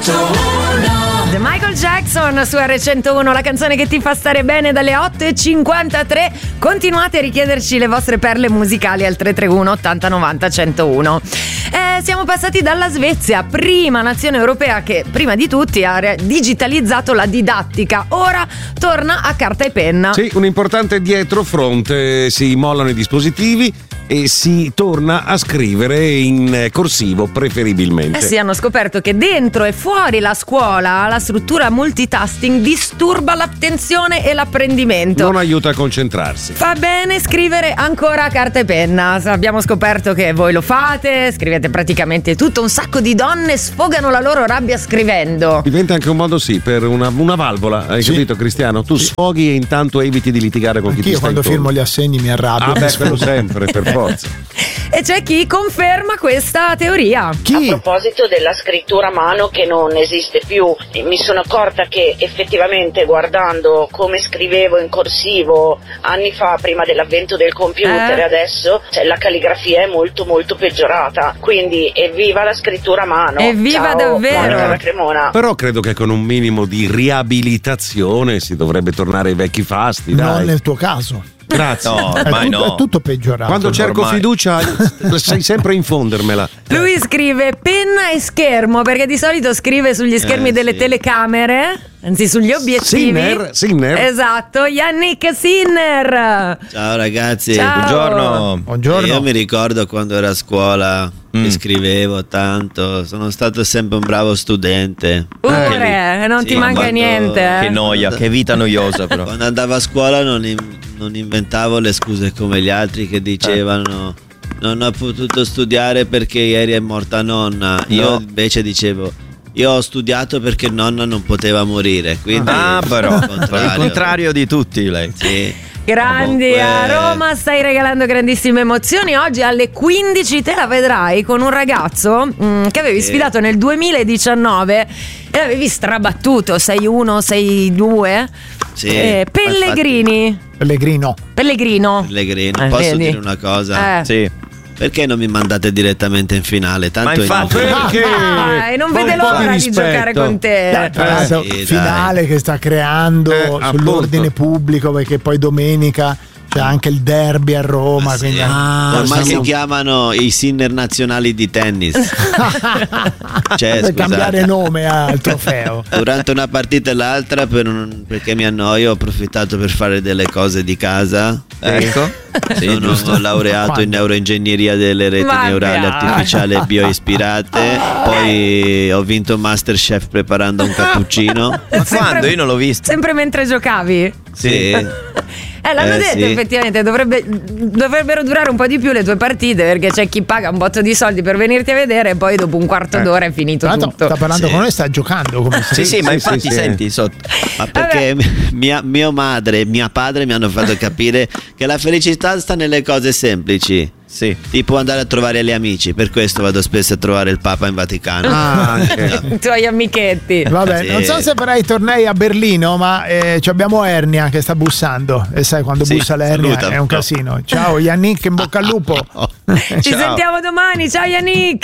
The Michael Jackson su R101, la canzone che ti fa stare bene dalle 8:53. Continuate a richiederci le vostre perle musicali al 331 80 90 101. Siamo passati dalla Svezia, prima nazione europea che prima di tutti ha digitalizzato la didattica. Ora torna a carta e penna. Sì, un importante dietrofront, si mollano i dispositivi e si torna a scrivere in corsivo preferibilmente. Sì, hanno scoperto che dentro e fuori la scuola la struttura multitasking disturba l'attenzione e l'apprendimento. Non aiuta a concentrarsi. Fa bene scrivere ancora a carta e penna. Abbiamo scoperto che voi lo fate, scrivete praticamente tutto. Un sacco di donne sfogano la loro rabbia scrivendo. Diventa anche un modo, sì, per una valvola, hai capito, Cristiano? Tu sfoghi e intanto eviti di litigare con chi ti sta intorno. Io quando firmo gli assegni mi arrabbio. Ah beh, quello sempre, per forza. E c'è chi conferma questa teoria. Chi? A proposito della scrittura a mano che non esiste più, mi sono accorta che effettivamente guardando come scrivevo in corsivo anni fa, prima dell'avvento del computer, adesso la calligrafia è molto molto peggiorata, quindi evviva la scrittura a mano. Evviva. Ciao, davvero. Monica da Cremona. Però credo che con un minimo di riabilitazione si dovrebbe tornare ai vecchi fasti, dai. Non nel tuo caso. Grazie. No, ormai È tutto peggiorato. Quando cerco ormai. fiducia sai sempre infondermela. Lui scrive penna e schermo, perché di solito scrive sugli schermi delle telecamere, anzi sugli obiettivi. Sinner. Esatto, Yannick Sinner. Ciao ragazzi. Ciao. Buongiorno. Io mi ricordo quando ero a scuola che scrivevo tanto, sono stato sempre un bravo studente. Pure, non ti manca niente. Che noia, che vita noiosa però. Quando andavo a scuola non inventavo le scuse come gli altri che dicevano non ho potuto studiare perché ieri è morta nonna. Io invece dicevo io ho studiato perché nonna non poteva morire. Quindi però il contrario di tutti lei. Sì. Grandi, Comunque... a Roma stai regalando grandissime emozioni. Oggi alle 15 te la vedrai con un ragazzo che avevi sfidato nel 2019 e l'avevi strabattuto 6-1, 6-2. Sì, Pellegrini. Pellegrino. Posso vedi? dire una cosa? Sì. Perché non mi mandate direttamente in finale? Tanto Ma infatti Perché? Non vede l'ora di giocare con te. Finale che sta creando sull'ordine pubblico, perché poi domenica c'è anche il derby a Roma. Quindi ormai si chiamano i Sinner nazionali di tennis. Per cambiare nome al trofeo. Durante una partita e l'altra, perché mi annoio, ho approfittato per fare delle cose di casa. Ecco. Sono laureato in neuroingegneria delle reti neurali artificiali e bioispirate. Poi ho vinto Masterchef preparando un cappuccino. Ma quando? Io non l'ho visto. Sempre mentre giocavi? Sì. L'hanno detto, effettivamente dovrebbero durare un po' di più le tue partite, perché c'è chi paga un botto di soldi per venirti a vedere e poi dopo un quarto d'ora è finito tutto. Sta parlando con noi, sta giocando come Sì, ma infatti senti sotto. Ma perché mia madre e mio padre mi hanno fatto capire che la felicità sta nelle cose semplici. Sì. Tipo andare a trovare gli amici. Per questo vado spesso a trovare il Papa in Vaticano. I tuoi amichetti. Vabbè, Sì. non so se farai tornei a Berlino, ma abbiamo Ernia che sta bussando. E sai, quando bussa l'Ernia saluta. è un casino. Ciao Yannick, in bocca al lupo. Ci sentiamo domani. Ciao Yannick.